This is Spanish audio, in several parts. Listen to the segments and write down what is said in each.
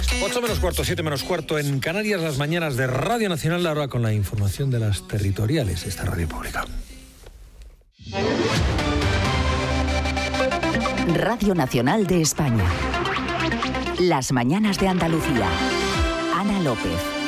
8 menos cuarto, 7 menos cuarto en Canarias, las mañanas de Radio Nacional, ahora con la información de las territoriales, esta radio pública. Radio Nacional de España. Las mañanas de Andalucía. Ana López.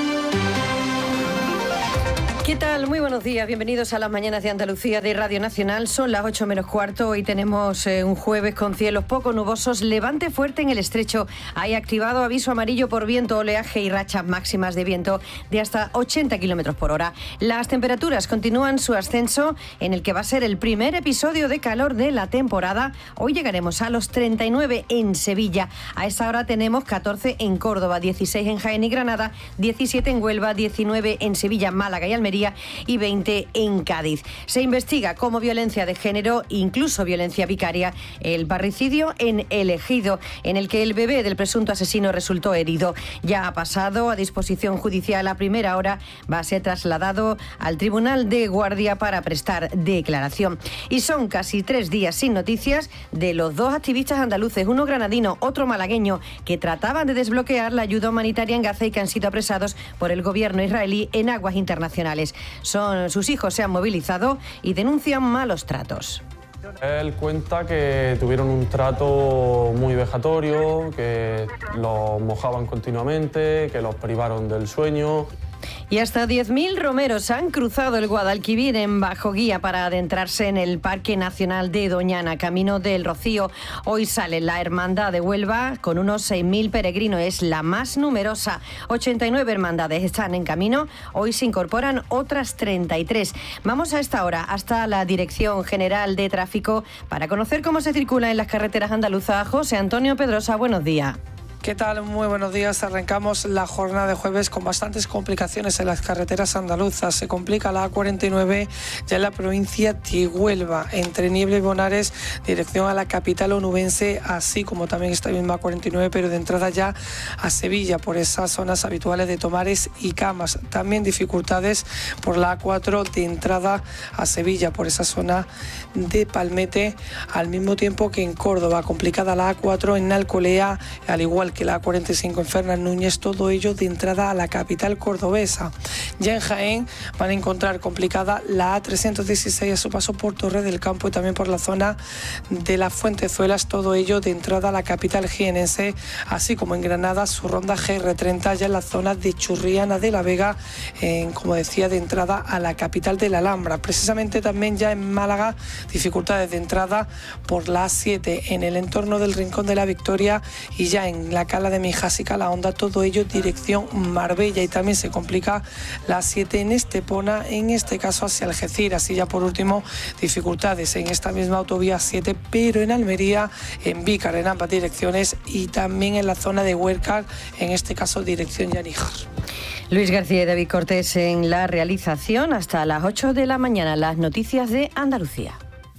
¿Qué tal? Muy buenos días, bienvenidos a las mañanas de Andalucía de Radio Nacional. Son las 8 menos cuarto, hoy tenemos un jueves con cielos poco nubosos, levante fuerte en el estrecho. Hay activado aviso amarillo por viento, oleaje y rachas máximas de viento de hasta 80 kilómetros por hora. Las temperaturas continúan su ascenso, en el que va a ser el primer episodio de calor de la temporada. Hoy llegaremos a los 39 en Sevilla. A esta hora tenemos 14 en Córdoba, 16 en Jaén y Granada, 17 en Huelva, 19 en Sevilla, Málaga y Almería y 20 en Cádiz. Se investiga como violencia de género, incluso violencia vicaria, el parricidio en El Ejido, en el que el bebé del presunto asesino resultó herido. Ya ha pasado a disposición judicial a primera hora, va a ser trasladado al Tribunal de Guardia para prestar declaración. Y son casi 3 días sin noticias de los 2 activistas andaluces, uno granadino, otro malagueño, que trataban de desbloquear la ayuda humanitaria en Gaza y que han sido apresados por el gobierno israelí en aguas internacionales. Sus hijos se han movilizado y denuncian malos tratos. Él cuenta que tuvieron un trato muy vejatorio, que los mojaban continuamente, que los privaron del sueño. Y hasta 10.000 romeros han cruzado el Guadalquivir en bajo guía para adentrarse en el Parque Nacional de Doñana, camino del Rocío. Hoy sale la Hermandad de Huelva con unos 6.000 peregrinos. Es la más numerosa. 89 hermandades están en camino. Hoy se incorporan otras 33. Vamos a esta hora hasta la Dirección General de Tráfico para conocer cómo se circula en las carreteras andaluzas. José Antonio Pedrosa, buenos días. ¿Qué tal? Muy buenos días. Arrancamos la jornada de jueves con bastantes complicaciones en las carreteras andaluzas. Se complica la A49 ya en la provincia de Huelva, entre Niebla y Bonares, dirección a la capital onubense, así como también esta misma A49, pero de entrada ya a Sevilla, por esas zonas habituales de Tomares y Camas. También dificultades por la A4 de entrada a Sevilla, por esa zona de Palmete, al mismo tiempo que en Córdoba. Complicada la A4 en Alcolea, al igual que la A45 en Fernán Núñez, todo ello de entrada a la capital cordobesa. Ya en Jaén van a encontrar complicada la A316 a su paso por Torre del Campo y también por la zona de las Fuentezuelas, todo ello de entrada a la capital jienense, así como en Granada su ronda GR30 ya en la zona de Churriana de la Vega, como decía, de entrada a la capital de la Alhambra. Precisamente también ya en Málaga, dificultades de entrada por la A7 en el entorno del Rincón de la Victoria y ya en la Cala de Mijásica, la Honda, todo ello dirección Marbella. Y también se complica la 7 en Estepona, en este caso hacia Algeciras. Y ya por último, dificultades en esta misma autovía 7, pero en Almería, en Vícar, en ambas direcciones, y también en la zona de Huércal, en este caso dirección Yaníjar. Luis García y David Cortés en la realización. Hasta las 8 de la mañana, las noticias de Andalucía.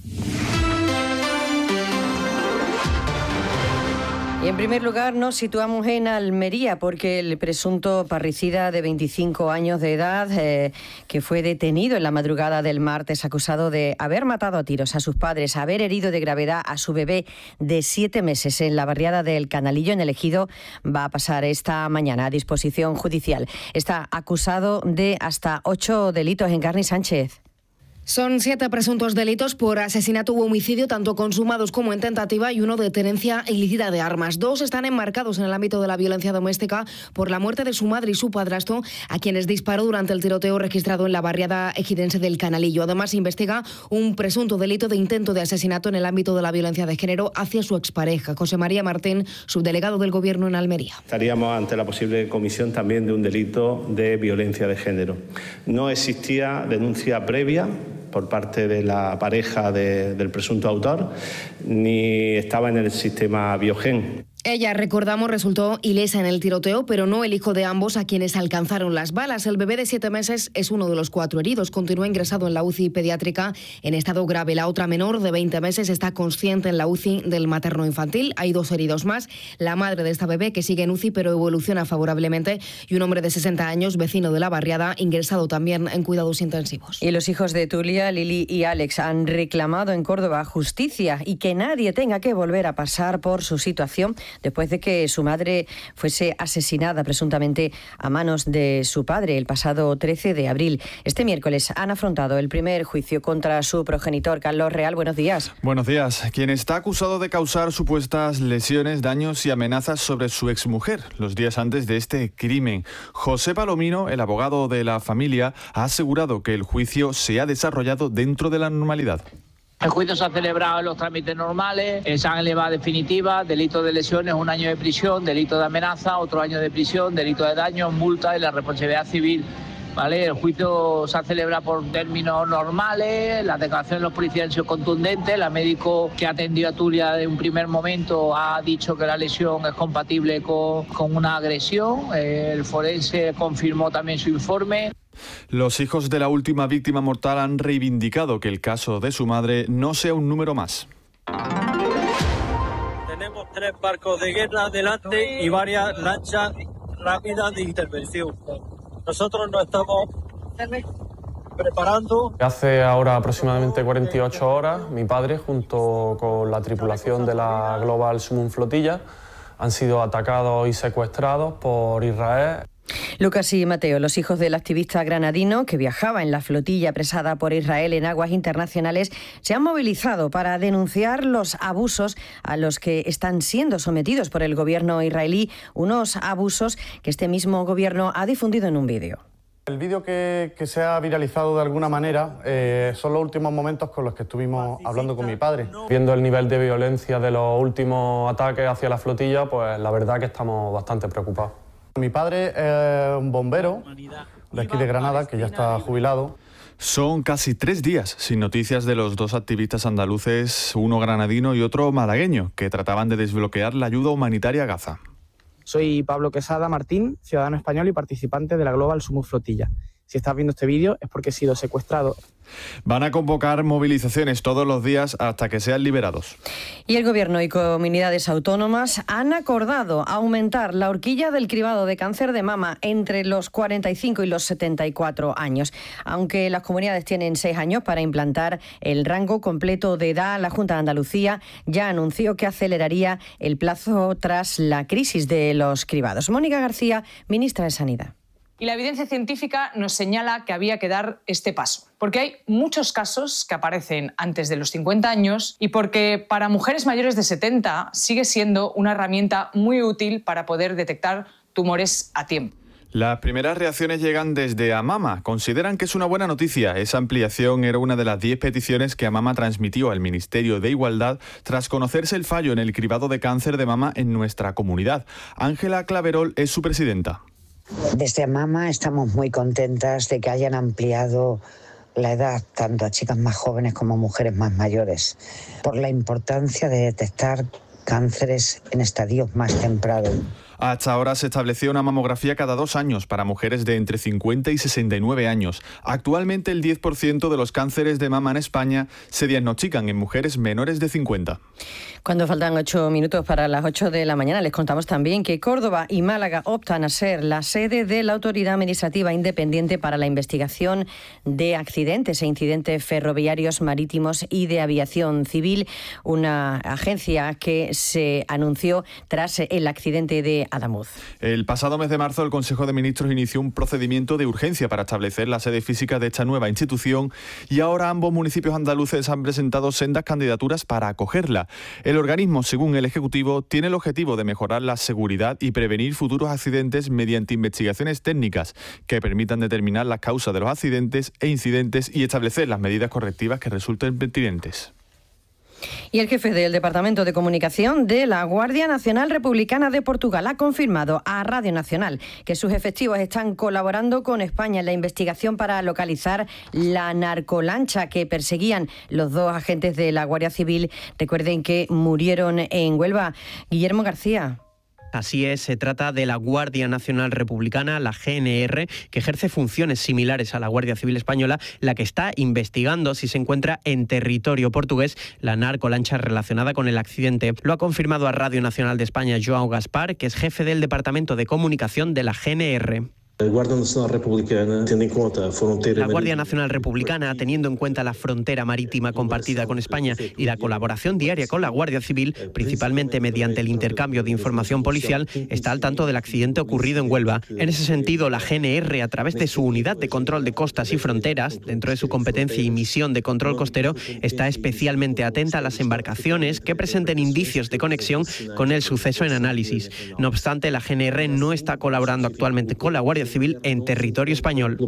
Y en primer lugar nos situamos en Almería porque el presunto parricida de 25 años de edad que fue detenido en la madrugada del martes acusado de haber matado a tiros a sus padres, haber herido de gravedad a su bebé de 7 meses en la barriada del Canalillo en El Ejido, va a pasar esta mañana a disposición judicial. Está acusado de hasta 8 delitos. Encarni Sánchez. Son 7 presuntos delitos por asesinato u homicidio, tanto consumados como en tentativa, y 1 de tenencia ilícita de armas. 2 están enmarcados en el ámbito de la violencia doméstica por la muerte de su madre y su padrastro, a quienes disparó durante el tiroteo registrado en la barriada ejidense del Canalillo. Además, se investiga un presunto delito de intento de asesinato en el ámbito de la violencia de género hacia su expareja. José María Martín, subdelegado del Gobierno en Almería. Estaríamos ante la posible comisión también de un delito de violencia de género. No existía denuncia previa por parte de la pareja del presunto autor, ni estaba en el sistema Biogen. Ella, recordamos, resultó ilesa en el tiroteo, pero no el hijo de ambos, a quienes alcanzaron las balas. El bebé de 7 meses es uno de los 4 heridos. Continúa ingresado en la UCI pediátrica en estado grave. La otra menor, de 20 meses, está consciente en la UCI del materno-infantil. Hay 2 heridos más. La madre de esta bebé, que sigue en UCI, pero evoluciona favorablemente. Y un hombre de 60 años, vecino de la barriada, ingresado también en cuidados intensivos. Y los hijos de Tulia, Lili y Alex han reclamado en Córdoba justicia y que nadie tenga que volver a pasar por su situación después de que su madre fuese asesinada presuntamente a manos de su padre el pasado 13 de abril. Este miércoles han afrontado el primer juicio contra su progenitor. Carlos Real, buenos días. Buenos días. Quien está acusado de causar supuestas lesiones, daños y amenazas sobre su exmujer los días antes de este crimen. José Palomino, el abogado de la familia, ha asegurado que el juicio se ha desarrollado dentro de la normalidad. El juicio se ha celebrado en los trámites normales, se han elevado definitivas, delito de lesiones 1 año de prisión, delito de amenaza, otro año de prisión, delito de daño, multa y la responsabilidad civil. ¿Vale? El juicio se ha celebrado por términos normales, las declaraciones de los policías han sido contundentes, la médico que atendió a Tulia de un primer momento ha dicho que la lesión es compatible con una agresión, el forense confirmó también su informe. Los hijos de la última víctima mortal han reivindicado que el caso de su madre no sea un número más. Tenemos 3 barcos de guerra delante y varias lanchas rápidas de intervención. Nosotros nos estamos preparando. Hace ahora aproximadamente 48 horas, mi padre, junto con la tripulación de la Global Summum Flotilla, han sido atacados y secuestrados por Israel. Lucas y Mateo, los hijos del activista granadino que viajaba en la flotilla apresada por Israel en aguas internacionales, se han movilizado para denunciar los abusos a los que están siendo sometidos por el gobierno israelí, unos abusos que este mismo gobierno ha difundido en un vídeo. El vídeo que se ha viralizado de alguna manera son los últimos momentos con los que estuvimos hablando con mi padre. Viendo el nivel de violencia de los últimos ataques hacia la flotilla, pues la verdad que estamos bastante preocupados. Mi padre es un bombero de aquí de Granada, que ya está jubilado. Son casi 3 días sin noticias de los 2 activistas andaluces, uno granadino y otro malagueño, que trataban de desbloquear la ayuda humanitaria a Gaza. Soy Pablo Quesada Martín, ciudadano español y participante de la Global Summum Flotilla. Si estás viendo este vídeo es porque he sido secuestrado. Van a convocar movilizaciones todos los días hasta que sean liberados. Y el Gobierno y comunidades autónomas han acordado aumentar la horquilla del cribado de cáncer de mama entre los 45 y los 74 años. Aunque las comunidades tienen 6 años para implantar el rango completo de edad, la Junta de Andalucía ya anunció que aceleraría el plazo tras la crisis de los cribados. Mónica García, ministra de Sanidad. Y la evidencia científica nos señala que había que dar este paso, porque hay muchos casos que aparecen antes de los 50 años y porque para mujeres mayores de 70 sigue siendo una herramienta muy útil para poder detectar tumores a tiempo. Las primeras reacciones llegan desde Amama. Consideran que es una buena noticia. Esa ampliación era una de las 10 peticiones que Amama transmitió al Ministerio de Igualdad tras conocerse el fallo en el cribado de cáncer de mama en nuestra comunidad. Ángela Claverol es su presidenta. Desde Amama estamos muy contentas de que hayan ampliado la edad tanto a chicas más jóvenes como a mujeres más mayores, por la importancia de detectar cánceres en estadios más tempranos. Hasta ahora se establecía una mamografía cada 2 años para mujeres de entre 50 y 69 años. Actualmente el 10% de los cánceres de mama en España se diagnostican en mujeres menores de 50. Cuando faltan 8 minutos para las 8 de la mañana, les contamos también que Córdoba y Málaga optan a ser la sede de la Autoridad Administrativa Independiente para la investigación de accidentes e incidentes ferroviarios, marítimos y de aviación civil, una agencia que se anunció tras el accidente de Adamuz. El pasado mes de marzo, el Consejo de Ministros inició un procedimiento de urgencia para establecer la sede física de esta nueva institución y ahora ambos municipios andaluces han presentado sendas candidaturas para acogerla. El organismo, según el Ejecutivo, tiene el objetivo de mejorar la seguridad y prevenir futuros accidentes mediante investigaciones técnicas que permitan determinar las causas de los accidentes e incidentes y establecer las medidas correctivas que resulten pertinentes. Y el jefe del Departamento de Comunicación de la Guardia Nacional Republicana de Portugal ha confirmado a Radio Nacional que sus efectivos están colaborando con España en la investigación para localizar la narcolancha que perseguían los 2 agentes de la Guardia Civil. Recuerden que murieron en Huelva. Guillermo García. Así es, se trata de la Guardia Nacional Republicana, la GNR, que ejerce funciones similares a la Guardia Civil Española, la que está investigando si se encuentra en territorio portugués la narcolancha relacionada con el accidente. Lo ha confirmado a Radio Nacional de España João Gaspar, que es jefe del Departamento de Comunicación de la GNR. La Guardia Nacional Republicana, teniendo en cuenta la frontera marítima compartida con España y la colaboración diaria con la Guardia Civil, principalmente mediante el intercambio de información policial, está al tanto del accidente ocurrido en Huelva. En ese sentido, la GNR, a través de su Unidad de Control de Costas y Fronteras, dentro de su competencia y misión de control costero, está especialmente atenta a las embarcaciones que presenten indicios de conexión con el suceso en análisis. No obstante, la GNR no está colaborando actualmente con la Guardia Civil en territorio español.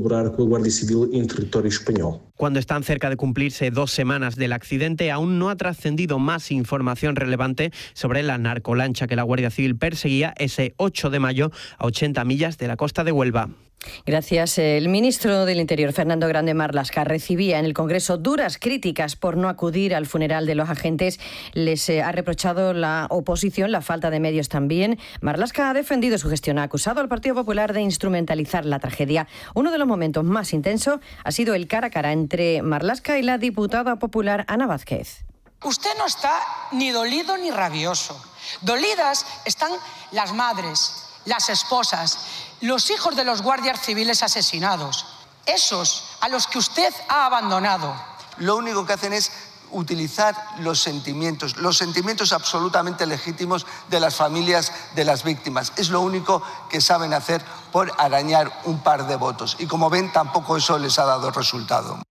Cuando están cerca de cumplirse 2 semanas del accidente, aún no ha trascendido más información relevante sobre la narcolancha que la Guardia Civil perseguía ese 8 de mayo a 80 millas de la costa de Huelva. Gracias. El ministro del Interior, Fernando Grande Marlaska, recibía en el Congreso duras críticas por no acudir al funeral de los agentes. Les ha reprochado la oposición la falta de medios también. Marlaska ha defendido su gestión, ha acusado al Partido Popular de instrumentalizar la tragedia. Uno de los momentos más intensos ha sido el cara a cara entre Marlaska y la diputada popular Ana Vázquez. Usted no está ni dolido ni rabioso. Dolidas están las madres, las esposas, los hijos de los guardias civiles asesinados, esos a los que usted ha abandonado. Lo único que hacen es utilizar los sentimientos absolutamente legítimos de las familias de las víctimas. Es lo único que saben hacer por arañar un par de votos. Y como ven, tampoco eso les ha dado resultado.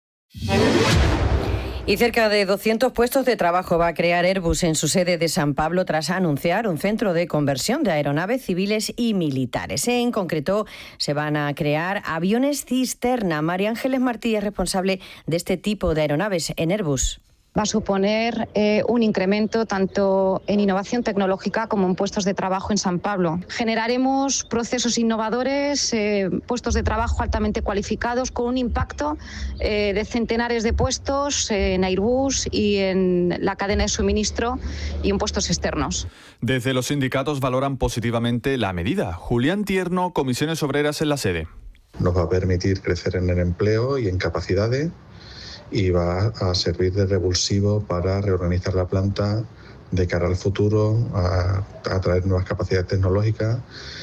Y cerca de 200 puestos de trabajo va a crear Airbus en su sede de San Pablo tras anunciar un centro de conversión de aeronaves civiles y militares. En concreto, se van a crear aviones cisterna. María Ángeles Martí es responsable de este tipo de aeronaves en Airbus. Va a suponer un incremento tanto en innovación tecnológica como en puestos de trabajo en San Pablo. Generaremos procesos innovadores, puestos de trabajo altamente cualificados con un impacto de centenares de puestos en Airbus y en la cadena de suministro y en puestos externos. Desde los sindicatos valoran positivamente la medida. Julián Tierno, Comisiones Obreras en la sede. Nos va a permitir crecer en el empleo y en capacidades, y va a servir de revulsivo para reorganizar la planta de cara al futuro, a traer nuevas capacidades tecnológicas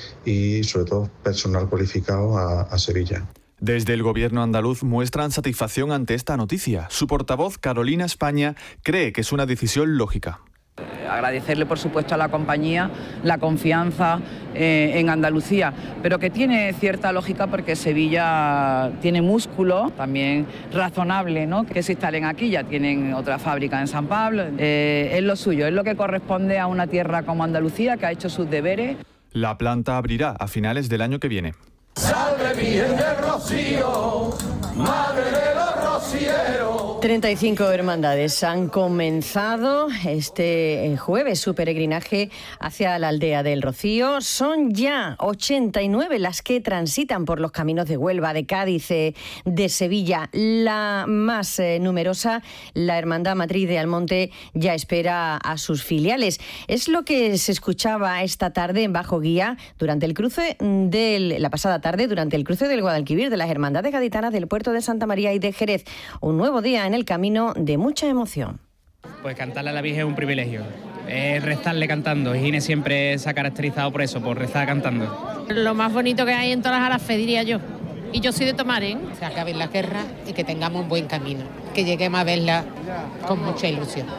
y sobre todo personal cualificado a Sevilla. Desde el gobierno andaluz muestran satisfacción ante esta noticia. Su portavoz, Carolina España, cree que es una decisión lógica. Agradecerle, por supuesto, a la compañía la confianza en Andalucía, pero que tiene cierta lógica porque Sevilla tiene músculo, también razonable, ¿no?, que se instalen aquí. Ya tienen otra fábrica en San Pablo. Es lo suyo, es lo que corresponde a una tierra como Andalucía, que ha hecho sus deberes. La planta abrirá a finales del año que viene. Salve Virgen del Rocío, madre de los rocieros. 35 hermandades han comenzado este jueves su peregrinaje hacia la aldea del Rocío. Son ya 89 las que transitan por los caminos de Huelva, de Cádiz, de Sevilla. La más numerosa, la Hermandad Matriz de Almonte, ya espera a sus filiales. Es lo que se escuchaba esta tarde en Bajo Guía durante el cruce la pasada tarde, durante el cruce del Guadalquivir de las Hermandades Gaditanas del Puerto de Santa María y de Jerez. Un nuevo día en el camino de mucha emoción. Pues cantarle a la Virgen es un privilegio, es rezarle cantando. Gine siempre se ha caracterizado por eso, por rezar cantando. Lo más bonito que hay en todas las Arafes, diría yo. Y yo soy de tomar, ¿eh? Se acaben las guerras y que tengamos un buen camino, que lleguemos a verla con mucha ilusión.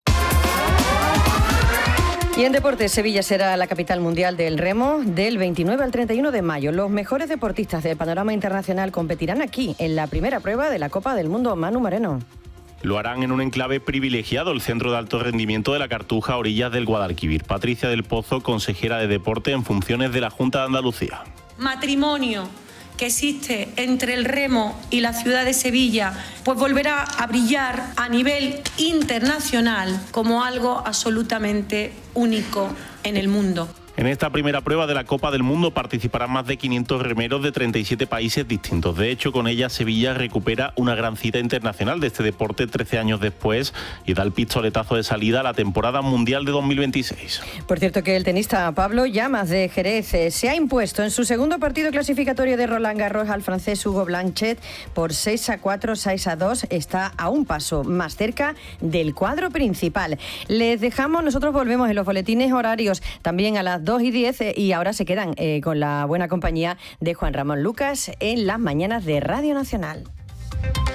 Y en deportes, Sevilla será la capital mundial del remo del 29 al 31 de mayo. Los mejores deportistas del panorama internacional competirán aquí, en la primera prueba de la Copa del Mundo. Manu Moreno. Lo harán en un enclave privilegiado, el Centro de Alto Rendimiento de la Cartuja, a orillas del Guadalquivir. Patricia del Pozo, consejera de Deporte en funciones de la Junta de Andalucía. Matrimonio que existe entre el remo y la ciudad de Sevilla, pues volverá a brillar a nivel internacional como algo absolutamente único en el mundo. En esta primera prueba de la Copa del Mundo participarán más de 500 remeros de 37 países distintos. De hecho, con ella Sevilla recupera una gran cita internacional de este deporte 13 años después y da el pistoletazo de salida a la temporada mundial de 2026. Por cierto, que el tenista Pablo Llamas de Jerez se ha impuesto en su segundo partido clasificatorio de Roland Garros al francés Hugo Blanchet por 6-4, 6-2. Está a un paso más cerca del cuadro principal. Les dejamos, nosotros volvemos en los boletines horarios también a las 2:10 y ahora se quedan con la buena compañía de Juan Ramón Lucas en las mañanas de Radio Nacional.